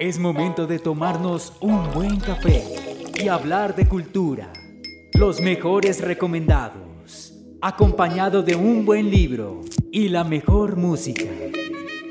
Es momento de tomarnos un buen café y hablar de cultura. Los mejores recomendados, acompañado de un buen libro y la mejor música.